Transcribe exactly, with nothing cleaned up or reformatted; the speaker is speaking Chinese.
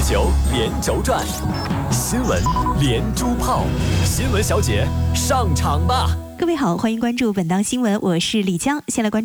球连轴转，新闻连珠炮，新闻小姐上场吧！ 各位好，欢迎关注本档新闻，我是李江，先来关注。